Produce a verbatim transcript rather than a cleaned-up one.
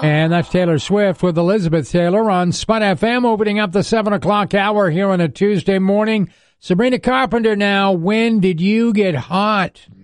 And that's Taylor Swift with Elizabeth Taylor on Spud F M, opening up the seven o'clock hour here on a Tuesday morning. Sabrina Carpenter now, when did you get hot?